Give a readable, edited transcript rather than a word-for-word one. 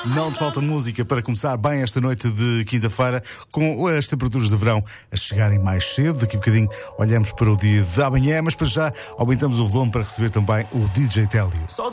Não nos falta música para começar bem esta noite de quinta-feira, com as temperaturas de verão a chegarem mais cedo. Daqui a bocadinho olhamos para o dia de amanhã, mas para já aumentamos o volume para receber também o DJ Télio.